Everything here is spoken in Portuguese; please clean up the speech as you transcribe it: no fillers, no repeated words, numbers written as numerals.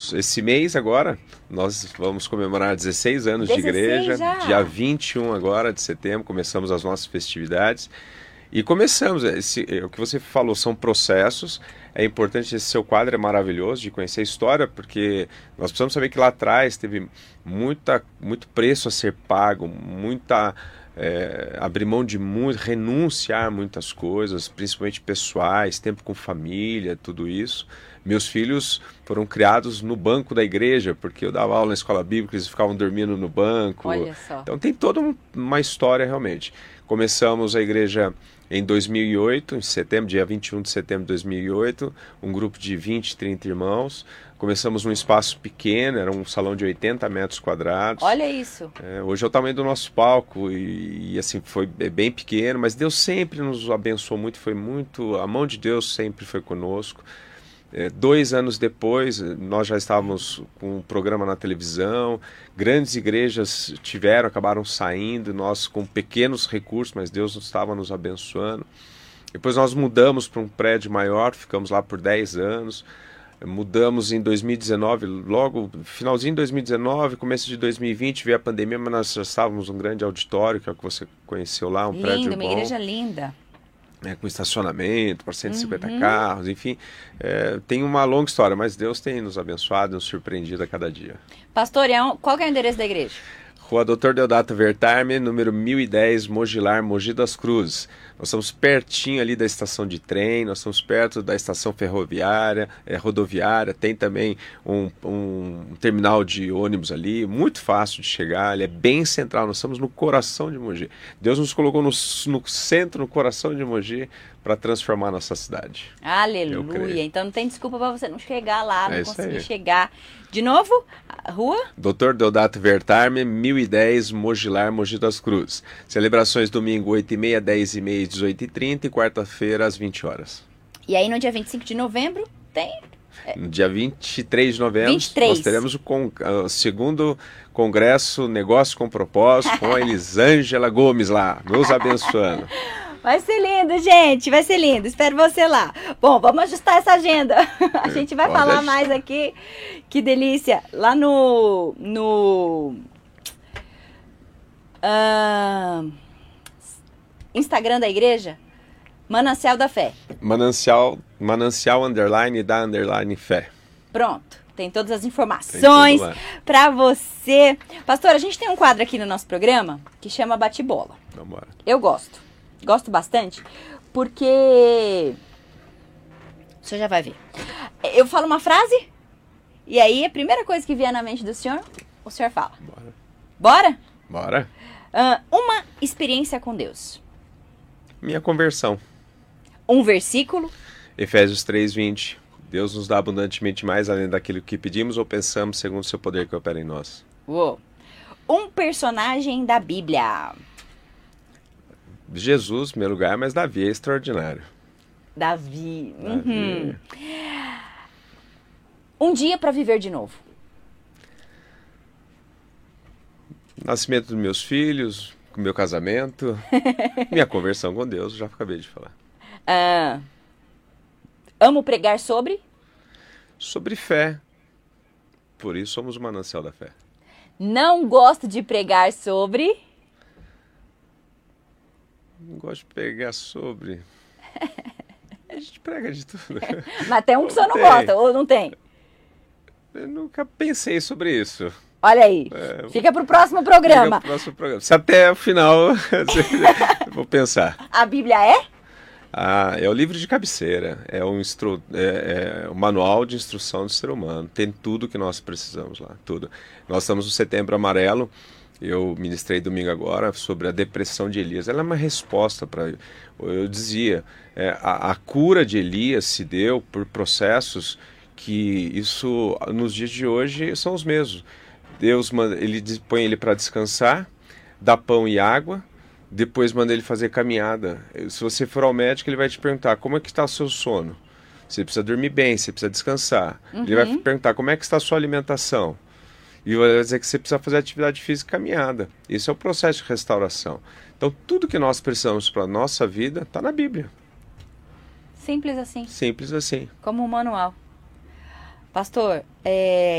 esse mês agora, nós vamos comemorar 16 anos 16 de igreja, já. dia 21 agora de setembro, começamos as nossas festividades. E começamos, o que você falou são processos, é importante, esse seu quadro é maravilhoso de conhecer a história, porque nós precisamos saber que lá atrás teve muito preço a ser pago, abrir mão de muito, renunciar a muitas coisas, principalmente pessoais, tempo com família, tudo isso. Meus filhos foram criados no banco da igreja, porque eu dava aula na escola bíblica, eles ficavam dormindo no banco. Olha só. Então tem toda uma história realmente. Começamos a igreja em 2008, em setembro, dia 21 de setembro de 2008, um grupo de 20, 30 irmãos. Começamos num espaço pequeno, era um salão de 80 metros quadrados. Olha isso. Hoje é o tamanho do nosso palco e assim, foi bem pequeno, mas Deus sempre nos abençoou muito, a mão de Deus sempre foi conosco. 2 anos depois, nós já estávamos com um programa na televisão, grandes igrejas acabaram saindo, nós com pequenos recursos, mas Deus estava nos abençoando. Depois nós mudamos para um prédio maior, ficamos lá por 10 anos, mudamos em 2019, logo finalzinho de 2019, começo de 2020, veio a pandemia, mas nós já estávamos num grande auditório, que é o que você conheceu lá, um prédio bom. Linda, uma igreja linda. Com estacionamento para 150 carros, enfim, tem uma longa história, mas Deus tem nos abençoado, nos surpreendido a cada dia. Pastor, qual que é o endereço da igreja? Rua Dr. Deodato Vertarme, número 1010, Mogilar, Mogi das Cruzes. Nós estamos pertinho ali da estação de trem, nós estamos perto da estação ferroviária, rodoviária, tem também um terminal de ônibus ali, muito fácil de chegar, ele é bem central, nós estamos no coração de Mogi. Deus nos colocou no centro, no coração de Mogi, para transformar a nossa cidade. Aleluia, então não tem desculpa para você não chegar lá, não conseguir aí. chegar. De novo, a rua? Dr. Deodato Vertarme, 1010, Mogilar, Mogi das Cruzes. Celebrações domingo 8h30, 10h30 e 18h30 e quarta-feira às 20 horas. E aí no dia 25 de novembro tem... No dia 23 de novembro, 23. nós teremos o segundo congresso Negócio com Propósito com a Elisângela Gomes lá, nos abençoando. Vai ser lindo, gente, vai ser lindo, espero você lá. Bom, vamos ajustar essa agenda, a gente vai falar mais aqui, que delícia, lá no Instagram da igreja, Manancial da Fé. Manancial _ da _ fé. Pronto, tem todas as informações para você. Pastor, a gente tem um quadro aqui no nosso programa que chama Bate-Bola. Vamos embora. Eu gosto bastante, porque o senhor já vai ver. Eu falo uma frase, e aí a primeira coisa que vier na mente do senhor, o senhor fala. Bora? Bora. Uma experiência com Deus. Minha conversão. Um versículo. Efésios 3:20. Deus nos dá abundantemente mais além daquilo que pedimos ou pensamos, segundo o seu poder que opera em nós. Uou. Um personagem da Bíblia. Jesus, em primeiro lugar, mas Davi é extraordinário. Davi. Um dia para viver de novo. Nascimento dos meus filhos, meu casamento, minha conversão com Deus, já acabei de falar. Amo pregar sobre fé. Por isso somos o Manancial da Fé. Não gosto de pregar sobre... Não gosto de pregar sobre... A gente prega de tudo. Mas tem um que o senhor não gosta, ou não tem? Eu nunca pensei sobre isso. Olha aí, fica pro próximo programa. Se até o final, eu vou pensar. A Bíblia é? É o livro de cabeceira, é o manual de instrução do ser humano, tem tudo que nós precisamos lá, tudo. Nós estamos no Setembro Amarelo, eu ministrei domingo agora sobre a depressão de Elias, ela é uma resposta para... Eu dizia, a cura de Elias se deu por processos que isso, nos dias de hoje, são os mesmos. Deus ele põe ele para descansar, dá pão e água, depois manda ele fazer caminhada. Se você for ao médico, ele vai te perguntar como é que está o seu sono. Você precisa dormir bem, você precisa descansar. Ele vai perguntar como é que está a sua alimentação. E vai dizer que você precisa fazer atividade física e caminhada. Esse é o processo de restauração. Então, tudo que nós precisamos para a nossa vida está na Bíblia. Simples assim. Simples assim. Como um manual. Pastor,